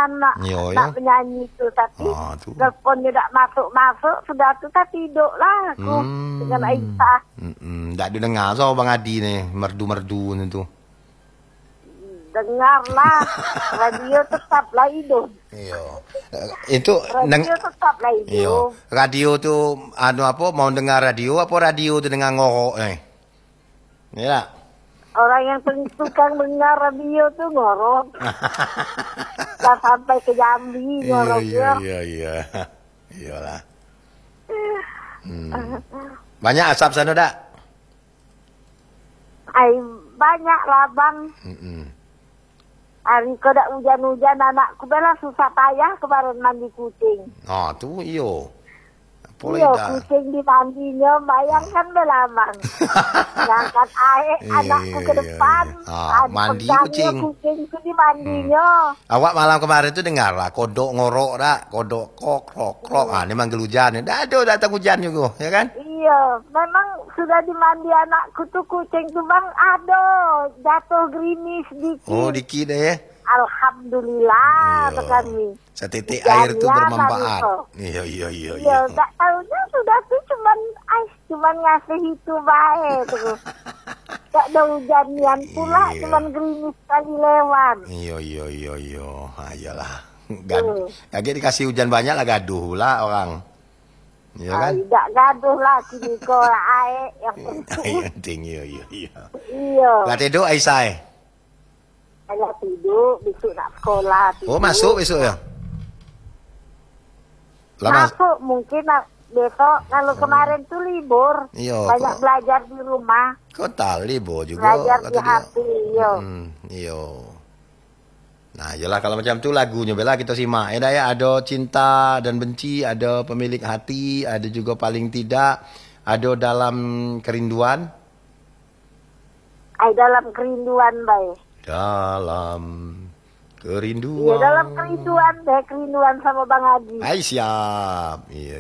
nak Yo, nak menyanyi itu, tapi teleponnya tidak masuk sudah tuh tak tidur lah aku dengan Aisyah. Tidak didengar so Bang Adi nih merdu-merdu itu. Dengarlah radio tetaplah hidup. Iya. Itu radio tetaplah hidup. Iya. Radio tuh mau dengar radio apa radio tuh dengar ngorok Iya. Orang yang tukang dengar radio tuh ngorok. Dan sampai ke Jambi ngorok. Iya. Iyalah. Banyak asap sana dak? Banyak lah bang. Hari kada hujan-hujan anakku bela susah payah kemarin mandi kucing. Oh tuh iyo. Iya kucing di mandinya, bayangkan bela bang. Ngangkat air anakku ke depan. Mandi kucing. Kucingku di mandinya. Awak malam kemarin tuh dengar lah kodok ngorok dak, kodok krok. Ini manggil hujan. Datang hujan juga, ya kan? Iya, memang sudah di mandi anakku tuh kucing tuh bang, jatuh gerimis dikit. Oh dikit ya. Alhamdulillah kami. Setitik air itu bermanfaat. Iya. Tak tahunya sudah tuh cuman ngasih itu baik tuh. Tak ada hujannya pula, cuman gerimis kali lewat. Iya. Ayolah. Lagi dikasih hujan banyak lah gaduh lah orang. Iya kan? Tidak gaduh lah kini kau air yang penting. Iya. Iya. Lah tidur Aisyah. Saya tidur, besok nak sekolah. Oh masuk besok ya? Masuk mungkin besok. Kalau kemarin tuh libur. Iya. Banyak belajar di rumah. Kok tak libur juga? Belajar di HP. Iya. Nah, jelas kalau macam tu lagunya bela kita simak. Ya ada cinta dan benci, ada pemilik hati, ada juga paling tidak, ada dalam kerinduan. Dalam kerinduan, baik. Dalam kerinduan. Iya, dalam kerinduan sama Bang Adi. Siap. Iya.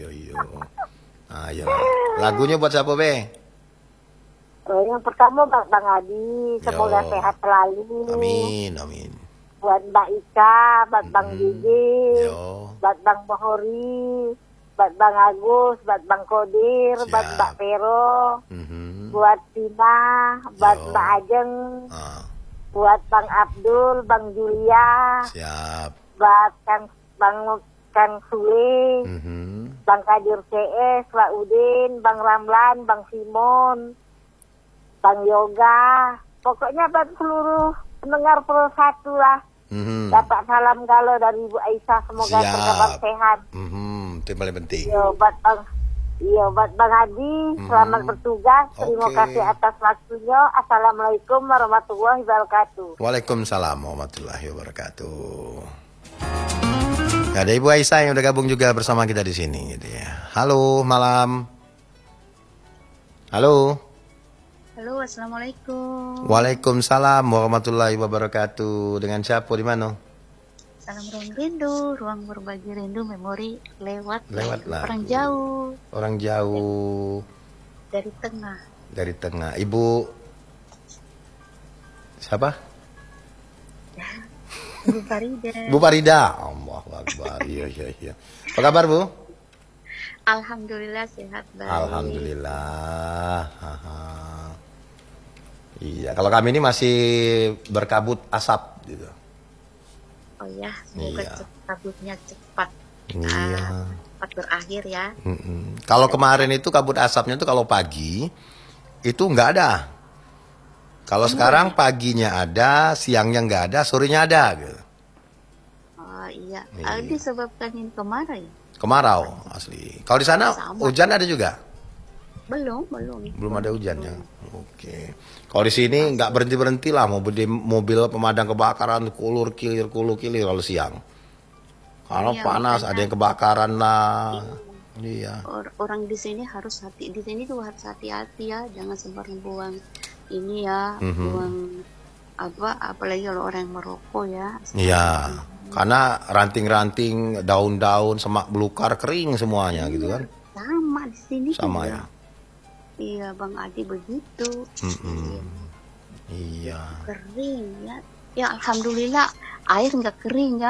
Ayo. Lagunya buat siapa, Be? Yang pertama buat Bang Adi, semoga sehat selalu. Amin. Buat Mbak Ika, buat Bang Gigi, buat Bang Bohori, buat Bang Agus, buat Bang Kodir, buat Mbak Pero, buat Tina, buat Mbak Ajeng, buat Bang Abdul, Bang Julia, buat Kang Sule, Bang Kadir CS, Pak Udin, Bang Ramlan, Bang Simon, Bang Yoga, pokoknya buat seluruh pendengar Pro 1 lah. Dapat salam galau dari Ibu Aisyah, semoga terkabar sehat. Itu paling penting. Buat Bang Adi, selamat bertugas. Terima kasih atas waktunya. Assalamualaikum warahmatullahi wabarakatuh. Waalaikumsalam warahmatullahi wabarakatuh. Ada Ibu Aisyah yang udah gabung juga bersama kita di sini gitu ya. Halo, malam. Halo, assalamualaikum. Waalaikumsalam warahmatullahi wabarakatuh. Dengan siapa di mana? Salam rindu, ruang berbagi rindu, memori lewat lah. Orang jauh. Dari tengah. Ibu siapa? Bu Farida. Allahu Akbar. Iya. Apa kabar, Bu? Alhamdulillah sehat, baik. Alhamdulillah. Iya, kalau kami ini masih berkabut asap gitu. Oh ya, semoga kabutnya cepat. Iya. Cepat berakhir ya. Kalau kemarin itu kabut asapnya itu kalau pagi itu nggak ada. Kalau sekarang paginya ada, siangnya nggak ada, sorenya ada gitu. Oh iya. Disebabkan kemarau. Kemarau asli. Kalau di sana hujan ada juga? Belum ada hujannya. Oke. Kalau di sini nggak berhenti lah, mobil pemadam kebakaran kulur kilir kalau siang. Kalau panas ada yang kebakaran lah. Iya. Orang di sini harus di sini tuh harus hati-hati ya, jangan sembarang buang ini ya, buang apalagi kalau orang yang merokok ya. Iya. Karena ranting-ranting, daun-daun, semak belukar kering semuanya gitu kan. Sama di sini sama juga. Ya. Iya, Bang Adi begitu. Iya. Kering ya. Ya alhamdulillah air nggak kering ya.